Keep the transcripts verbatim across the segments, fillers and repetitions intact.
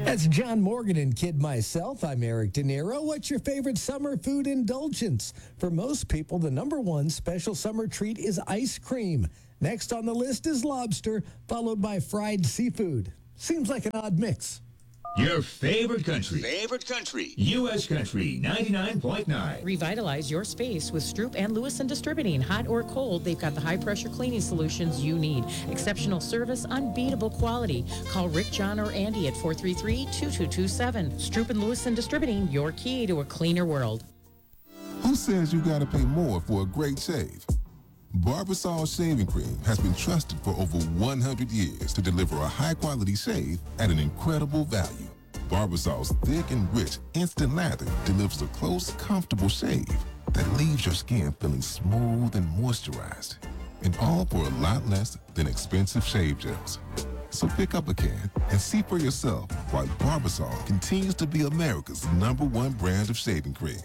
That's John Morgan and Kid Myself. I'm Eric De Niro. What's your favorite summer food indulgence? For most people, the number one special summer treat is ice cream. Next on the list is lobster, followed by fried seafood. Seems like an odd mix. Your favorite country. Favorite country. U S Country ninety-nine point nine. Revitalize your space with Stroop and Lewison Distributing. Hot or cold, they've got the high-pressure cleaning solutions you need. Exceptional service, unbeatable quality. Call Rick, John, or Andy at four three three, two two two seven. Stroop and Lewison Distributing, your key to a cleaner world. Who says you gotta pay more for a great shave? Barbasol Shaving Cream has been trusted for over one hundred years to deliver a high-quality shave at an incredible value. Barbasol's thick and rich instant lather delivers a close, comfortable shave that leaves your skin feeling smooth and moisturized. And all for a lot less than expensive shave gels. So pick up a can and see for yourself why Barbasol continues to be America's number one brand of shaving cream.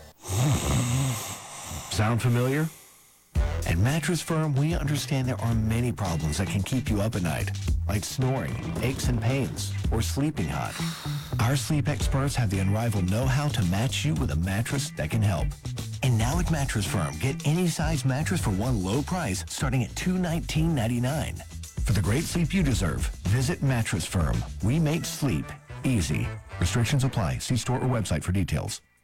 Sound familiar? At Mattress Firm, we understand there are many problems that can keep you up at night, like snoring, aches and pains, or sleeping hot. Our sleep experts have the unrivaled know-how to match you with a mattress that can help. And now at Mattress Firm, get any size mattress for one low price starting at two hundred nineteen ninety-nine. For the great sleep you deserve, visit Mattress Firm. We make sleep easy. Restrictions apply. See store or website for details.